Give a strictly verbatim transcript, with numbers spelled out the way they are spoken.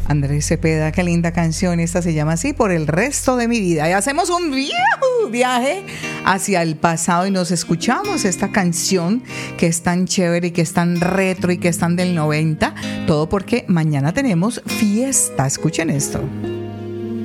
Andrés Cepeda, qué linda canción. Esta se llama así, Por el resto de mi vida. Y hacemos un viaje hacia el pasado y nos escuchamos esta canción que es tan chévere y que es tan retro y que es tan del noventa. Todo porque mañana tenemos fiesta. Escuchen esto.